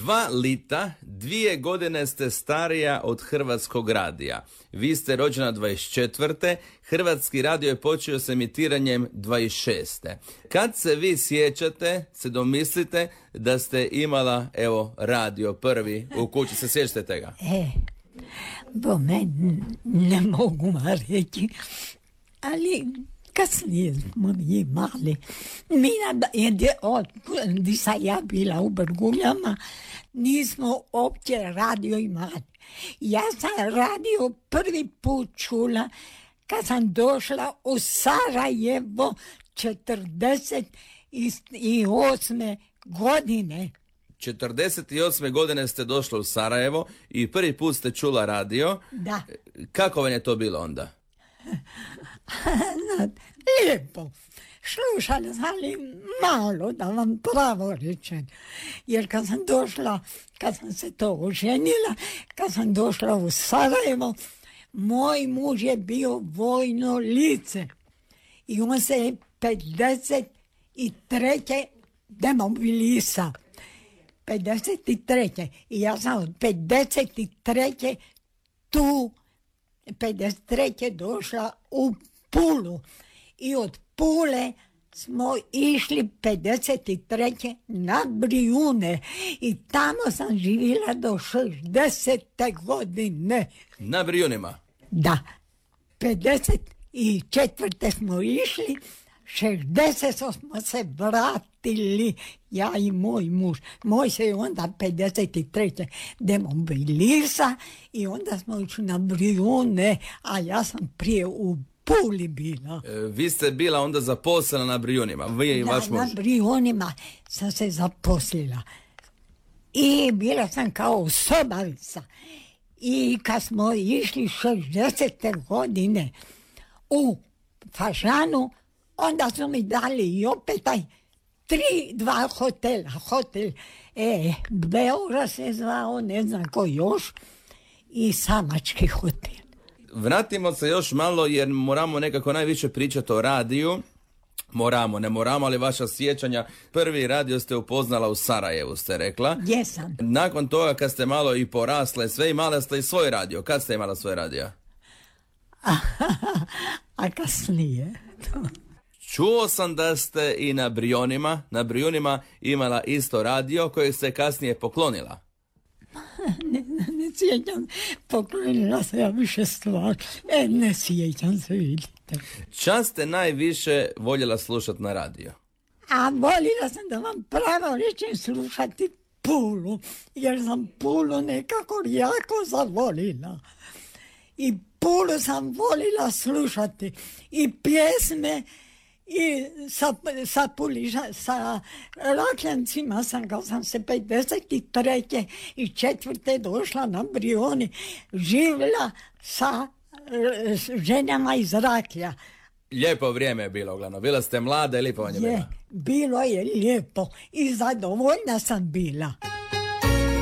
2 lita, 2 godine ste starija od Hrvatskog radija. Vi ste rođena 24. Hrvatski radio je počeo s emitiranjem 26. Kad se vi sjećate, se domislite da ste imala, evo, radio prvi u kući, se sjećate tega? Bome, ne mogu vam reći, ali kasnije smo imali. Gdje sam ja bila u Brguljama, nismo uopće radio imali. Ja sam radio prvi put čula kad sam došla u Sarajevo 48. godine. 48. godine ste došli u Sarajevo i prvi put ste čula radio. Da. Kako vam je to bilo onda? Lijepo. Slušali sam ali malo, da vam pravo rečem. Jer kad sam se to oženila, kad sam došla u Sarajevo, moj muž je bio vojno lice. I on se je 53. demobilisa. 53. I ja sam od 53. tu 53. došla u Pulu. I od Pule smo išli 53. na Brijune. I tamo sam živjela do 60. godine. Na Brijunima? Da. 54. smo išli, 60. smo se vratili, ja i moj muž. Moj se je onda 53. demobilisa i onda smo išli na Brijune, a ja sam prije u Puli bila. Vi ste bila onda zaposlena na Brijunima, vi i vaš muž? Na Brijunima sam se zaposlila. I bila sam kao sobavica. I kad smo išli 60. godine u Fažanu, onda su mi dali i opet taj 2 hotela. Hotel Beograd se zvao, ne znam ko još, i Samački hotel. Vratimo se još malo jer moramo nekako najviše pričati o radiju. Ne moramo, ali vaša sjećanja. Prvi radio ste upoznala u Sarajevu, ste rekla. Jesam. Nakon toga kad ste malo i porasle sve, imala ste i svoj radio. Kad ste imala svoj radio? A kasnije. Čuo sam da ste i na Brijunima imala isto radio koje ste kasnije poklonila. Ne sjećam, poklonila se ja više stvar. Ne sjećam se, vidite. Čas ste najviše voljela slušati na radio? A voljela sam, da vam pravo rečem, slušati Pulu, jer sam Pulu nekako jako zavolila. I Pulu sam volila slušati i pjesme, i sa Rakljancima sam, kad sam se 53. i 4. došla na Brijuni, živjela sa ženama iz Raklja. Lijepo vrijeme je bilo, uglavnom. Bila ste mlada i lijepo vam je bilo. Bilo je lijepo i zadovoljna sam bila.